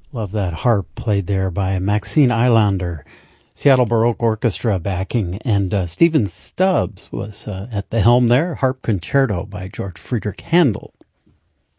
Love that harp played there by Maxine Eilander, Seattle Baroque Orchestra backing, and Stephen Stubbs was at the helm there, harp concerto by George Friedrich Handel.